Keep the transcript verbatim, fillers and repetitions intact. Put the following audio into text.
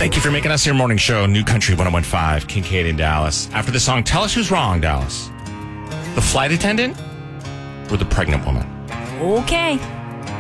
Thank you for making us your morning show. New Country one oh one point five, Kincaid in Dallas. After the song, tell us who's wrong, Dallas. The flight attendant or the pregnant woman? Okay.